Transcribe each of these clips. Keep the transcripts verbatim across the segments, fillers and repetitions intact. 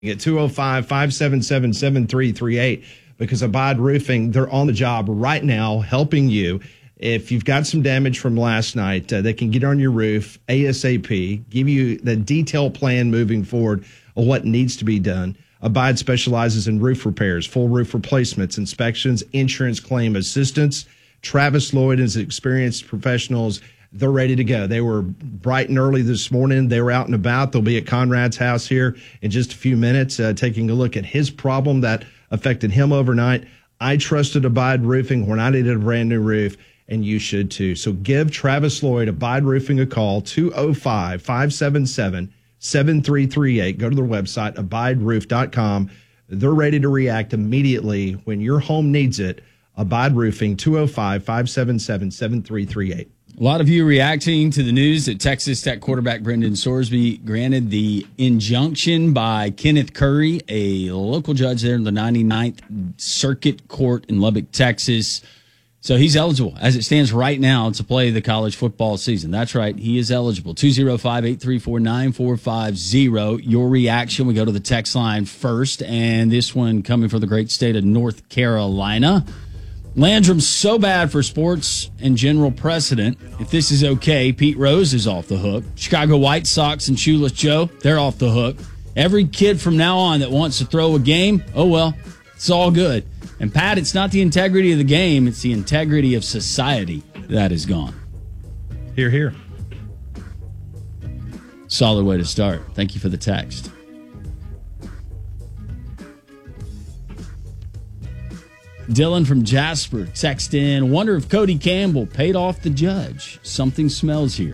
at two oh five, five seven seven, seven three three eight because Abide Roofing, they're on the job right now helping you. If you've got some damage from last night, uh, they can get on your roof ASAP, give you the detailed plan moving forward of what needs to be done. Abide specializes in roof repairs, full roof replacements, inspections, insurance claim assistance. Travis Lloyd is experienced professionals. They're ready to go. They were bright and early this morning. They were out and about. They'll be at Conrad's house here in just a few minutes, uh, taking a look at his problem that affected him overnight. I trusted Abide Roofing when I needed a brand new roof, and you should too. So give Travis Lloyd, Abide Roofing, a call, two oh five, five seven seven, seven three three eight. Go to their website, abide roof dot com. They're ready to react immediately when your home needs it. Abide Roofing, two oh five, five seven seven, seven three three eight. A lot of you reacting to the news that Texas Tech quarterback Brendan Sorsby granted the injunction by Kenneth Curry, a local judge there in the ninety-ninth Circuit Court in Lubbock, Texas. So he's eligible, as it stands right now, to play the college football season. That's right. He is eligible. two oh five, eight three four, nine four five oh. Your reaction, we go to the text line first, and this one coming from the great state of North Carolina. Landrum's so bad for sports and general precedent. If this is okay, Pete Rose is off the hook. Chicago White Sox and Shoeless Joe, they're off the hook. Every kid from now on that wants to throw a game, oh well, it's all good. And Pat, it's not the integrity of the game, it's the integrity of society that is gone. Hear, hear. Solid way to start. Thank you for the text. Dylan from Jasper text in, wonder if Cody Campbell paid off the judge. Something smells here.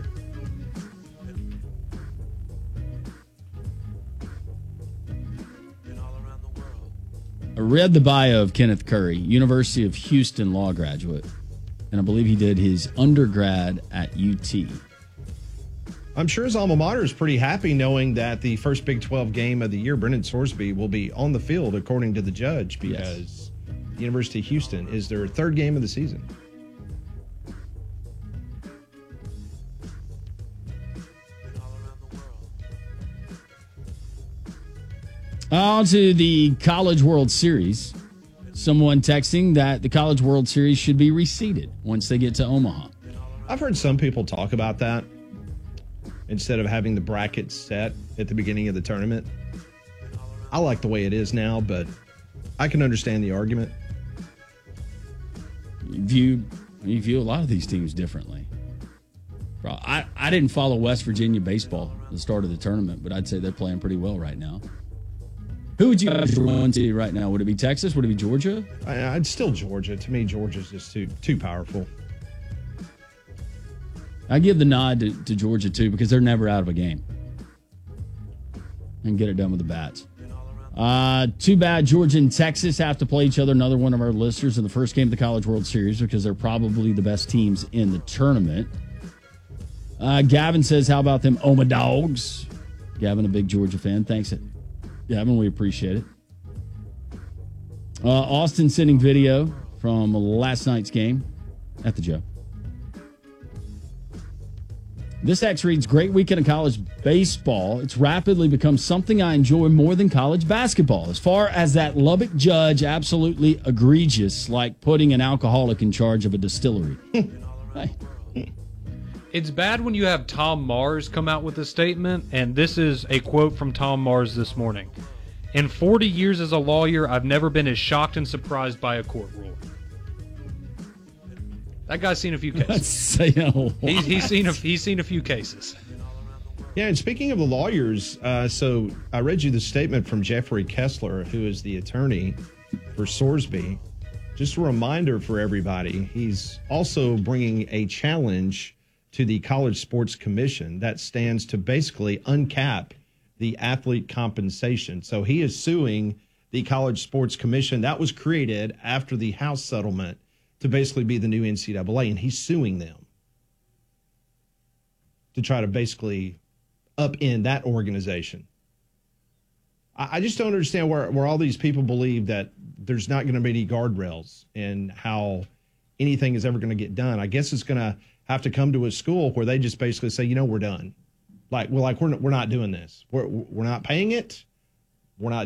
I read the bio of Kenneth Curry, University of Houston law graduate, and I believe he did his undergrad at U T. I'm sure his alma mater is pretty happy knowing that the first Big twelve game of the year, Brendan Sorsby, will be on the field according to the judge because yes. the University of Houston is their third game of the season. On to the College World Series. Someone texting that the College World Series should be reseeded once they get to Omaha. I've heard some people talk about that instead of having the brackets set at the beginning of the tournament. I like the way it is now, but I can understand the argument. You view, you view a lot of these teams differently. I, I didn't follow West Virginia baseball at the start of the tournament, but I'd say they're playing pretty well right now. Who would you want to right now? Would it be Texas? Would it be Georgia? I, I'd still Georgia. To me, Georgia's just too too powerful. I give the nod to, to Georgia, too, because they're never out of a game. And get it done with the bats. Uh, too bad Georgia and Texas have to play each other. Another one of our listeners in the first game of the College World Series because they're probably the best teams in the tournament. Uh, Gavin says, how about them Oma Dogs? Gavin, a big Georgia fan. Thanks, Gavin. We appreciate it. Uh, Austin sending video from last night's game at the Joe. This text reads, great weekend of college baseball. It's rapidly become something I enjoy more than college basketball. As far as that Lubbock judge, absolutely egregious, like putting an alcoholic in charge of a distillery. Hey. It's bad when you have Tom Mars come out with a statement, and this is a quote from Tom Mars this morning. In forty years as a lawyer, I've never been as shocked and surprised by a court ruling. That guy's seen a few cases. That's saying a lot. He's, he's seen a he's seen a few cases. Yeah, and speaking of the lawyers, uh, so I read you the statement from Jeffrey Kessler, who is the attorney for Sorsby. Just a reminder for everybody, he's also bringing a challenge to the College Sports Commission that stands to basically uncap the athlete compensation. So he is suing the College Sports Commission that was created after the House settlement to basically be the new N C double A, and he's suing them to try to basically upend that organization. I, I just don't understand where, where all these people believe that there's not going to be any guardrails in how anything is ever going to get done. I guess it's going to have to come to a school where they just basically say, you know, we're done. Like, we're like, we're not, we're not doing this. We're, we're not paying it. We're not